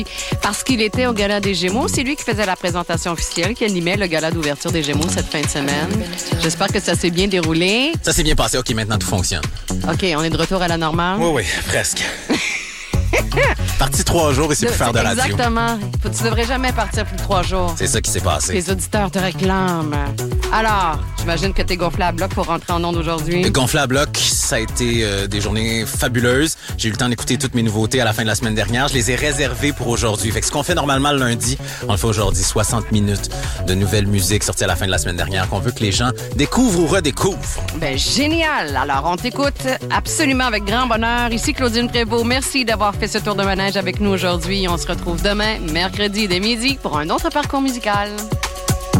Parce qu'il était au Gala des Gémeaux. C'est lui qui faisait la présentation officielle, qui animait le Gala d'ouverture des Gémeaux cette fin de semaine. J'espère que ça s'est bien déroulé. Ça s'est bien passé. OK, maintenant tout fonctionne. OK, on est de retour à la normale. Oui, presque. Parti 3 jours ici pour faire de la radio. Exactement. Tu devrais jamais partir plus de 3 jours. C'est ça qui s'est passé. Les auditeurs te réclament. Alors, j'imagine que t'es gonflé à bloc pour rentrer en onde aujourd'hui. Gonflé à bloc, ça a été des journées fabuleuses. J'ai eu le temps d'écouter toutes mes nouveautés à la fin de la semaine dernière. Je les ai réservées pour aujourd'hui. Fait que ce qu'on fait normalement le lundi, on le fait aujourd'hui. 60 minutes de nouvelles musiques sorties à la fin de la semaine dernière qu'on veut que les gens découvrent ou redécouvrent. Ben, génial! Alors, on t'écoute absolument avec grand bonheur. Ici Claudine Prévost. Merci d'avoir fait ce tour de manège avec nous aujourd'hui. On se retrouve demain, mercredi dès midi, pour un autre parcours musical.